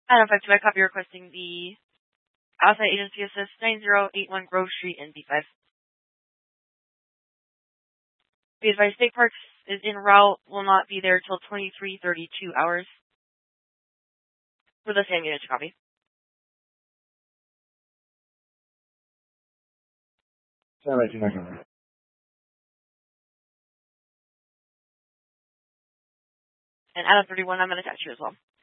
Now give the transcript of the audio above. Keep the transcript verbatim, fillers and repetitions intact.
Adam five two, I copy requesting the outside agency assist nine zero eight one Grove Street in B five. Be advised, State Parks is en route, will not be there till twenty-three thirty-two hours. For the same unit to copy. Stand by, two nine zero. And Adam thirty-one, I'm going to attach you as well.